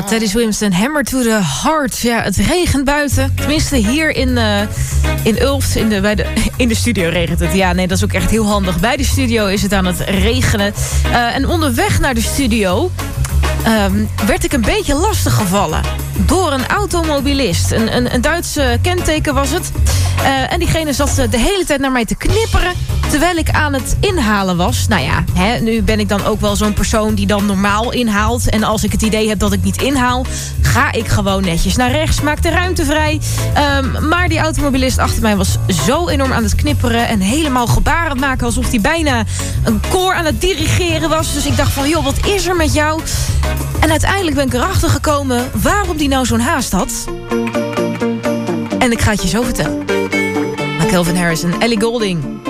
Teddy Swims en Hammer to the Heart. Ja, het regent buiten. Tenminste, hier in Ulft, in de studio regent het. Ja, nee, dat is ook echt heel handig. Bij de studio is het aan het regenen. En onderweg naar de studio werd ik een beetje lastiggevallen door een automobilist. Een Duitse kenteken was het. En diegene zat de hele tijd naar mij te knipperen terwijl ik aan het inhalen was. Nou ja, nu ben ik dan ook wel zo'n persoon die dan normaal inhaalt. En als ik het idee heb dat ik niet inhaal, ga ik gewoon netjes naar rechts. Maak de ruimte vrij. Maar die automobilist achter mij was zo enorm aan het knipperen en helemaal gebaren maken alsof hij bijna een koor aan het dirigeren was. Dus ik dacht van, joh, wat is er met jou? En uiteindelijk ben ik erachter gekomen waarom die nou zo'n haast had. En ik ga het je zo vertellen. Calvin Harris en Ellie Goulding.